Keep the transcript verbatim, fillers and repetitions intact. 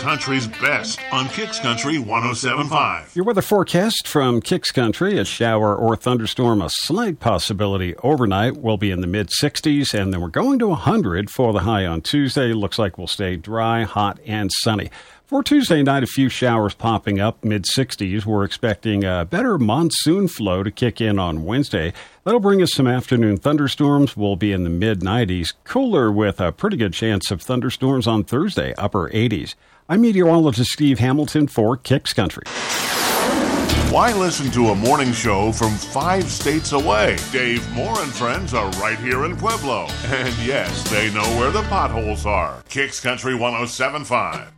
country's best on Kicks Country one oh seven point five. Your weather forecast from Kicks Country: a shower or thunderstorm, a slight possibility overnight. Will be in the mid sixties, and then we're going to one hundred for the high on Tuesday. Looks like we'll stay dry, hot, and sunny. For Tuesday night, a few showers popping up, mid sixties. We're expecting a better monsoon flow to kick in on Wednesday. That'll bring us some afternoon thunderstorms. We'll be in the mid nineties. Cooler with a pretty good chance of thunderstorms on Thursday, upper eighties. I'm meteorologist Steve Hamilton for Kicks Country. Why listen to a morning show from five states away? Dave Moore and friends are right here in Pueblo. And yes, they know where the potholes are. Kicks Country one oh seven point five.